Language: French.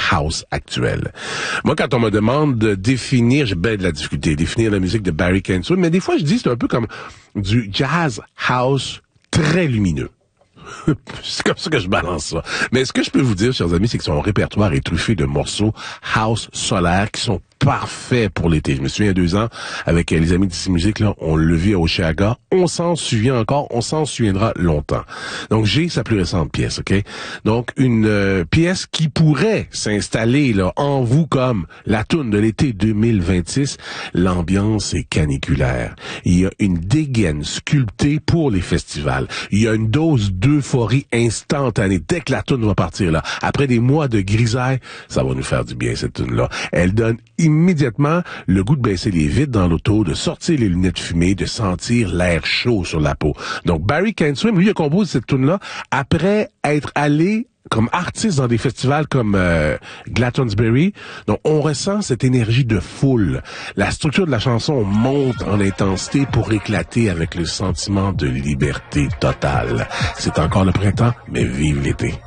house actuelle. Moi, quand on me demande de définir, j'ai bien de la difficulté à définir la musique de Barry Cantrell, mais des fois, je dis c'est un peu comme du jazz house très lumineux. C'est comme ça que je balance ça. Mais ce que je peux vous dire, chers amis, c'est que son répertoire est truffé de morceaux house solaire qui sont parfaits pour l'été. Je me souviens, il y a 2 ans, avec les amis d'ici musique, là, on le vit à Oshéaga. On s'en souvient encore, on s'en souviendra longtemps. Donc, j'ai sa plus récente pièce, OK? Donc, une pièce qui pourrait s'installer là en vous comme la toune de l'été 2026. L'ambiance est caniculaire. Il y a une dégaine sculptée pour les festivals. Il y a une dose d'euphorie instantanée. Dès que la toune va partir, là, après des mois de grisaille, ça va nous faire du bien, cette toune-là. Elle donne immédiatement le goût de baisser les vitres dans l'auto, de sortir les lunettes fumées, de sentir l'air chaud sur la peau. Donc, Barry Cantrell, lui, il a composé cette toune-là après être allé comme artiste dans des festivals comme Glastonbury. Donc, on ressent cette énergie de foule. La structure de la chanson monte en intensité pour éclater avec le sentiment de liberté totale. C'est encore le printemps, mais vive l'été.